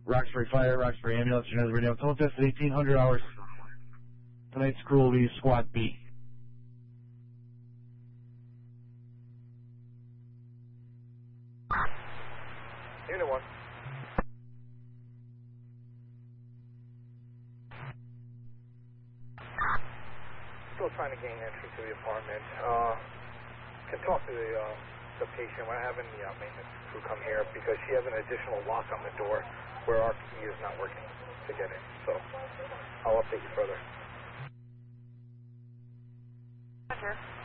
Roxbury Fire, Roxbury Ambulance, Genesis Radio. Total test at 1800 hours. Tonight's crew will be Squad B. Unit 1. Still trying to gain entry to the apartment. Can talk to the patient. We're having the maintenance crew come here because she has an additional lock on the door where our key is not working to get in. So I'll update you further. Roger.